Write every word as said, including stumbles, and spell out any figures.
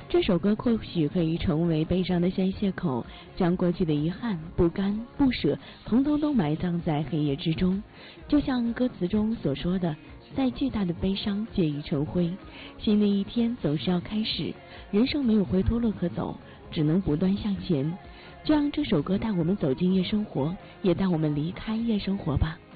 这首歌或许可以成为悲伤的宣泄口，将过去的遗憾、不甘、不舍统统都埋葬在黑夜之中。就像歌词中所说的，再巨大的悲伤皆已成灰，新的一天总是要开始，人生没有回头路可走，只能不断向前。就让这首歌带我们走进夜生活，也带我们离开夜生活吧。